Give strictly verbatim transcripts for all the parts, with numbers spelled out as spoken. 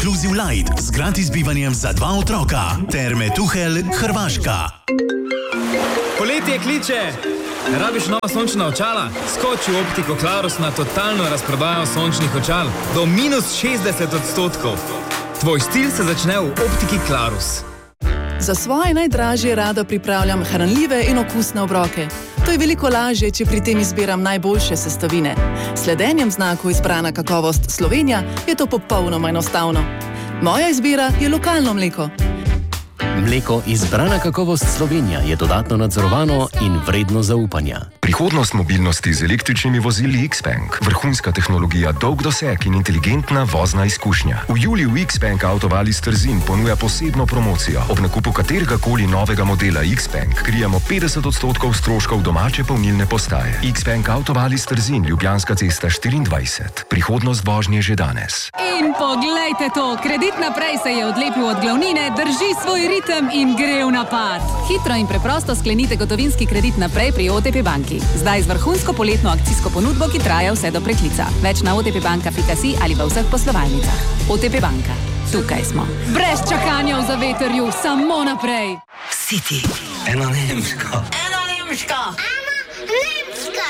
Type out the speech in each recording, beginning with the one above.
Inclusive Light z gratis bivanjem za dva otroka. Terme Tuhelj, Hrvaška. Poletje kliče! Rabiš nova sončna očala? Skoči v Optiko Klarus na totalno razprodajo sončnih očal. Do minus šestdeset odstotkov. Tvoj stil se začne v Optiki Klarus. Za svoje najdražje rada pripravljam hranljive in okusne obroke. To je veliko lažje, če pri tem izbiram najboljše sestavine. Sledenjem znaku izbrana kakovost Slovenija je to popolnoma enostavno. Moja izbira je lokalno mleko. Mleko izbrana kakovost Slovenija je dodatno nadzorovano in vredno zaupanja. Prihodnost mobilnosti z električnimi vozili Xpeng. Vrhunska tehnologija, dolg doseg in inteligentna vozna izkušnja. V juliju Xpeng Autovalis Trzin ponuja posebno promocijo. Ob nakupu katerega koli novega modela Xpeng krijemo petdeset odstotkov stroškov domače polnilne postaje. Xpeng Autovalis Trzin, Ljubljanska cesta štiriindvajset. Prihodnost vožnje že danes. In poglejte to, Kredit naprej se je odlepil od glavnine, drži svoj ritem in gre v napad. Hitro in preprosto sklenite gotovinski kredit naprej pri O T P banki. Zdaj z vrhunsko poletno akcijsko ponudbo, ki traja vse do preklica. Več na otpbanka pika si ali v vseh poslovalnicah. O T P banka. Tukaj smo. Brez čakanja v zavetrju, samo naprej. City. Ena nemška. Ena nemška. Ena nemška.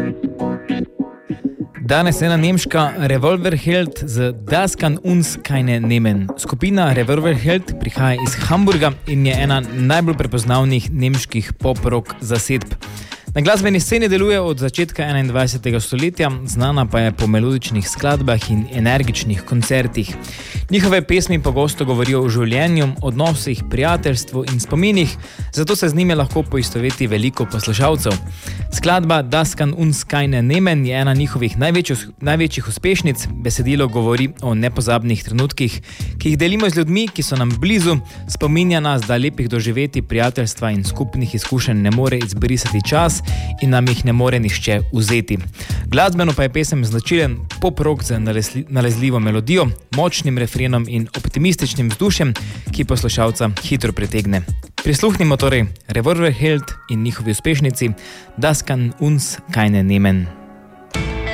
Danes ena nemška Revolverheld z Das kann uns keine nehmen. Skupina Revolverheld prihaja iz Hamburga in je ena najbolj prepoznavnih nemških pop-rock zasedb. Na glasbeni sceni deluje od začetka enaindvajsetega stoletja, znana pa je po melodičnih skladbah in energičnih koncertih. Njihove pesmi pogosto govorijo o življenju, odnosih, prijateljstvu in spominih, zato se z njimi lahko poistoveti veliko poslušalcev. Skladba Das kann uns keine nehmen je ena njihovih največjih, največjih uspešnic. Besedilo govori o nepozabnih trenutkih, ki jih delimo z ljudmi, ki so nam blizu, spominja nas, da lepih doživeti prijateljstva in skupnih izkušenj ne more izbrisati čas in nam jih ne more nihče vzeti. Glasbeno pa je pesem značilen pop-rock z nalezljivo melodijo, močnim refrenom in optimističnim vzdušjem, ki poslušalca hitro pritegne. Prisluhnimo torej Revolverheld in njihovi uspešnici Das kann uns keine nehmen.